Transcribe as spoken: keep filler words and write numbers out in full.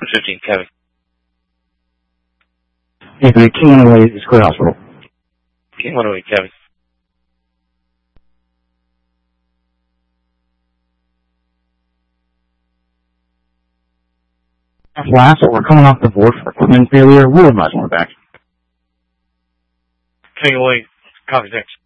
fifteen, Kevin. Anthony, King one oh eight is clear hospital. King one oh eight, Kevin. Last, we're coming off the board for equipment failure. We'll advise when we're back. King one oh eight, copy, thanks.